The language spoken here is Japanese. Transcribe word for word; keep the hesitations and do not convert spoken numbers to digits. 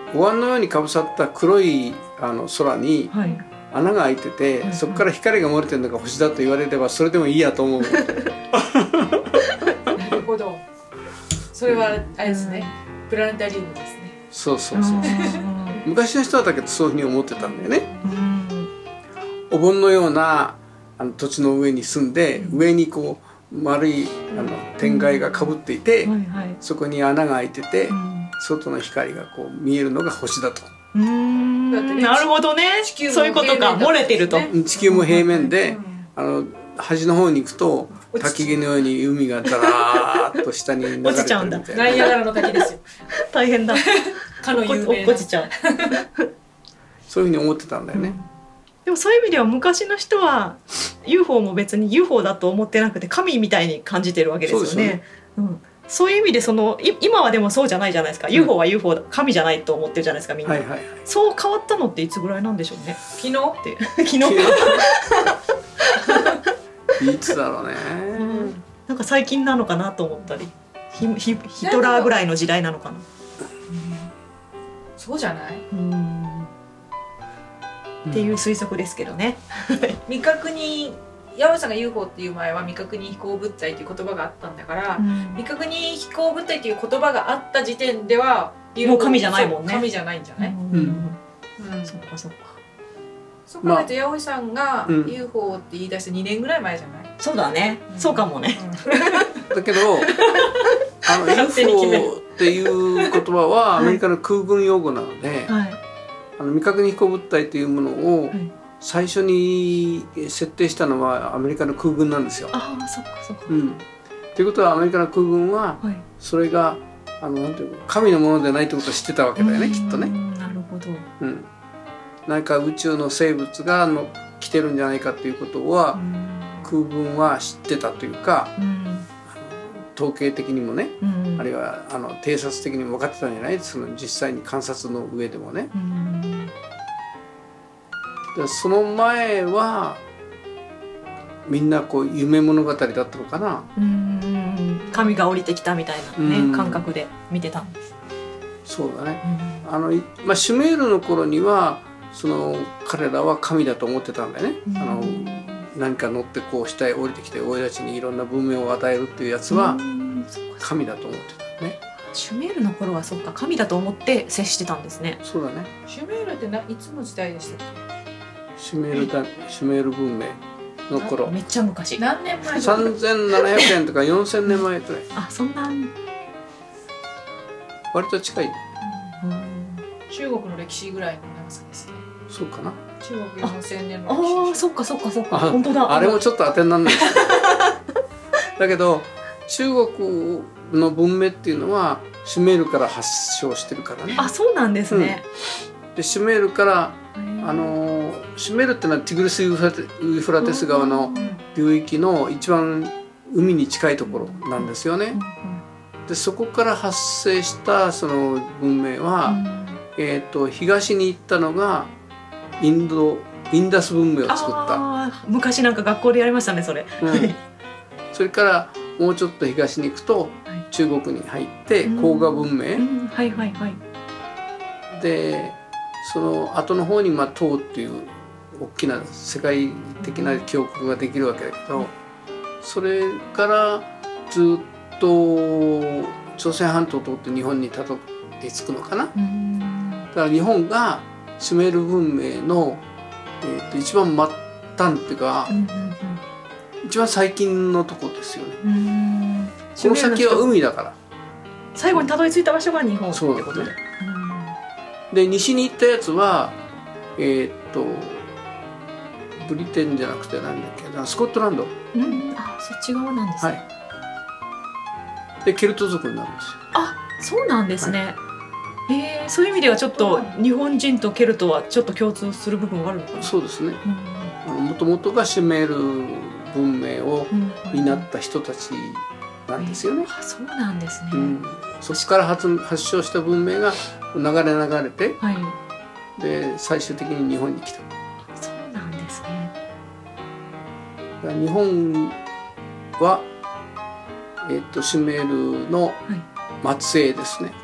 お椀のようにかぶさった黒いあの空に穴が開いてて、はい、そこから光が漏れてるのが星だと言われればそれでもいいやと思う。なるほど。それはあれですね、うん、プラネタリウムですね。 そうそうそう。昔の人はだけどそういうふうに思ってたんだよね。うん、お盆のようなあの土地の上に住んで、うん、上にこう丸いあの天蓋がかぶっていて、うんはいはい、そこに穴が開いてて、うん、外の光がこう見えるのが星だと。 うーんだって、ね、なるほどね。そういうことか、漏れてると。 地球も平面で、うん、あの端の方に行くと焚き木のように海がダラーっと下に流れてるみたいな。 落ちちゃうんだ。 ナイアガラの滝ですよ。 大変だ。 かの有名な。 落ちちゃう。 そういうふうに思ってたんだよね。うん、 でもそういう意味では昔の人は ユーフォー も別に ユーフォー だと思ってなくて神みたいに感じてるわけですよね。そうですよね。うん、そういう意味でその今はでもそうじゃないじゃないですか、うん、ユーフォー は ユーフォー だ神じゃないと思ってるじゃないですかみんな、はいはいはい、そう変わったのっていつぐらいなんでしょうね。 昨日って昨日いつだろうね、 うん、なんか最近なのかなと思ったり、ヒ, ヒ, ヒトラーぐらいの時代なのかな、うん、 そうじゃない、うんっていう推測ですけどね。 未確認山内さんが ユーフォー っていう前は未確認飛行物体っていう言葉があったんだから、うん、未確認飛行物体っていう言葉があった時点ではもう神じゃないもんね。 神じゃないんじゃない？うん、 うん、そっかそっか。 そこまで八百さんが ユーフォー って言い出してにねんぐらい前じゃない？ そうだね、うん、そうかもね。 うん、だけどあの ユーフォー っていう言葉はアメリカの空軍用語なので、はい、あの未確認飛行物体というものを、はい、最初に設定したのはアメリカの空軍なんですよ。 ああ、そっかそっか。 うん。ということはアメリカの空軍は、はい、それがあのなんていうの神のものでないということを知ってたわけだよね、きっとね。 なるほど。うん。 何か宇宙の生物がの来てるんじゃないかということは空軍は知ってたというか、うん、統計的にもね、うん、あるいはあの偵察的にも分かってたんじゃない？その実際に観察の上でもね。うんでその前はみんなこう夢物語だったのかな。 うん神が降りてきたみたいなね、感覚で見てたんです。 そうだね。あのまあ、シュメールの頃にはその彼らは神だと思ってたんだよね。あの何か乗ってこう下へ降りてきて俺たちにいろんな文明を与えるっていうやつは神だと思ってたね。 シュメールの頃はそっか神だと思って接してたんですね。 そうだね。 シュメールってないつの時代でしたっけ？ シュメールだシュメール文明の頃。 めっちゃ昔。 何年前？ さんぜんななひゃくねんとかよんせんねんまえくらい。 あ、そんな割と近い。 うん、中国の歴史ぐらいの長さですね。 そうかな。 中国よんせんねんの歴史。ああ、そっかそっかそっか。本当だ。 あれもちょっと当てにならない。だけど中国の文明っていうのはシュメールから発祥してるからね。 あ、そうなんですね。 うん、でシュメールからあのシュメールっていうのはティグリス・ユーフラテス川の流域の一番海に近いところなんですよね。でそこから発生したその文明は、うん、えーと東に行ったのがインドインダス文明を作った。 あ昔なんか学校でやりましたねそれ、うん、 それからもうちょっと東に行くと、はい、中国に入って黄河文明、うんうん、 はいはいはいでその後の方にまあ唐っていう大きな世界的な強国ができるわけだけど、それからずっと朝鮮半島を通って日本にたどり着くのかな。だから日本がシュメール文明の、えー、と一番末端っていうか、うんうんうん、一番最近のとこですよね。うんこの先は海だから最後にたどり着いた場所が日本ってことで。そうですね。 で西に行ったやつはえー、っとブリテンじゃなくてなんだっけスコットランド、 うん、あそっち側なんですね、 はい、でケルト族になるんですよ。 あそうなんですね、はい、えー、そういう意味ではちょっと日本人とケルトはちょっと共通する部分があるのかな。 そうですね、もともとがシュメール文明を担った人たちなんですよね、 うんうん、あそうなんですね、うん、 そこから 発, 発祥した文明が流れ流れて、はい、で最終的に日本に来た。 そうなんですね。 日本は、えー、とシュメールの末裔ですね、